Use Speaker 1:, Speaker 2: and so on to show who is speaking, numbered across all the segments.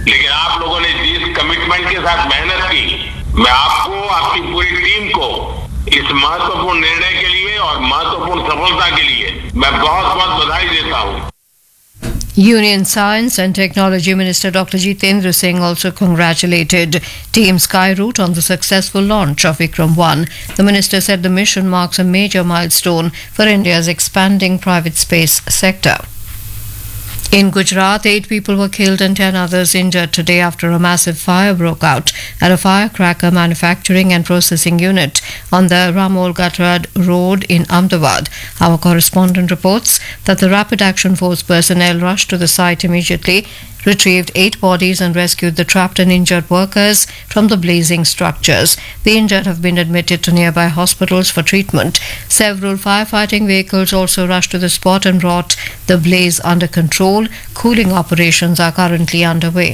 Speaker 1: लेकिन आप लोगों ने जिस कमिटमेंट के साथ मेहनत की, मैं आपको, आपकी पूरी टीम को इस महत्वपूर्ण निर्णय के लिए और महत्वपूर्ण सफलता के लिए मैं बहुत बहुत बधाई देता हूँ।
Speaker 2: Union Science and Technology Minister Dr. Jitendra Singh also congratulated Team Skyroot on the successful launch of Vikram 1. The minister said the mission marks a major milestone for India's expanding private space sector. In Gujarat, 8 people were killed and 10 others injured today after a massive fire broke out at a firecracker manufacturing and processing unit on the Ramol Gatrad Road in Ahmedabad. Our correspondent reports that the Rapid Action Force personnel rushed to the site immediately, retrieved 8 bodies and rescued the trapped and injured workers from the blazing structures. The injured have been admitted to nearby hospitals for treatment. Several firefighting vehicles also rushed to the spot and brought the blaze under control. Cooling operations are currently underway.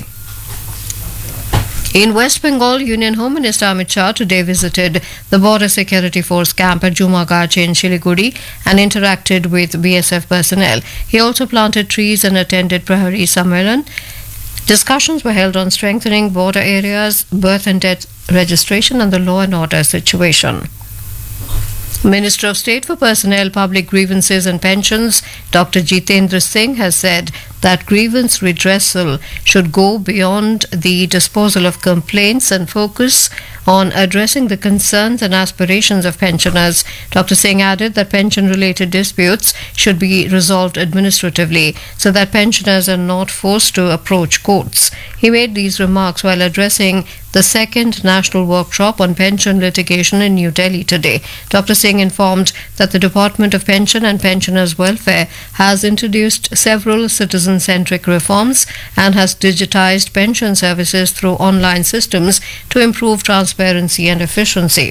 Speaker 2: In West Bengal, Union Home Minister Amit Shah today visited the Border Security Force camp at Jumagach in Siliguri and interacted with BSF personnel. He also planted trees and attended Prahari Sammelan. Discussions were held on strengthening border areas, birth and death registration and the law and order situation. Minister of State for Personnel, Public Grievances and Pensions, Dr. Jitendra Singh has said that grievance redressal should go beyond the disposal of complaints and focus on addressing the concerns and aspirations of pensioners. Dr. Singh added that pension-related disputes should be resolved administratively so that pensioners are not forced to approach courts. He made these remarks while addressing the second national workshop on pension litigation in New Delhi today. Dr. Singh informed that the Department of Pension and Pensioners' Welfare has introduced several citizen-centric reforms and has digitized pension services through online systems to improve transparency and efficiency.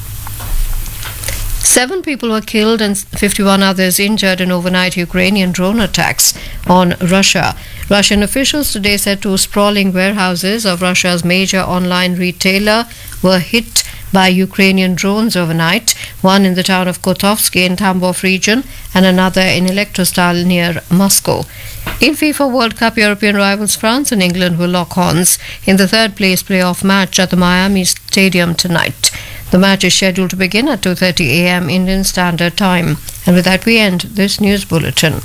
Speaker 2: 7 people were killed and 51 others injured in overnight Ukrainian drone attacks on Russia. Russian officials today said 2 sprawling warehouses of Russia's major online retailer were hit by Ukrainian drones overnight, one in the town of Kotovsky in Tambov region and another in Elektrostal near Moscow. In FIFA World Cup, European rivals France and England will lock horns in the third-place playoff match at the Miami Stadium tonight. The match is scheduled to begin at 2:30 a.m. Indian Standard Time. And with that, we end this news bulletin.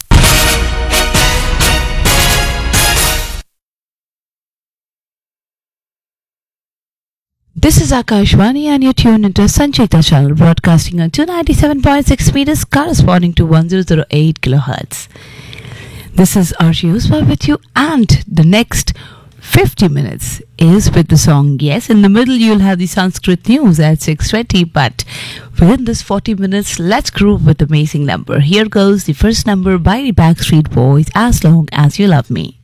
Speaker 3: This is Akashvani and you're tuned into Sanchita channel broadcasting on 297.6 meters corresponding to 1008 kilohertz. This is RJ Uswa with you and the next 50 minutes is with the song Yes. In the middle you'll have the Sanskrit news at 6:20, but within this 40 minutes let's groove with the amazing number. Here goes the first number by the Backstreet Boys, As Long As You Love Me.